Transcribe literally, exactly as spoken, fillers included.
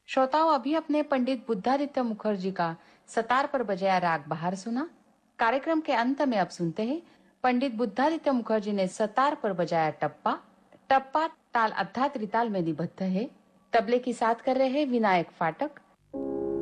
श्रोताओं, अभी अपने पंडित बुद्धादित्य मुखर्जी का सतार पर बजाया राग बहार सुना। कार्यक्रम के अंत में अब सुनते हैं पंडित बुद्धादित्य मुखर्जी ने सतार पर बजाया टप्पा। टप्पा ताल अद्धा त्रिताल में निबद्ध है। तबले की साथ कर रहे हैं विनायक फाटक।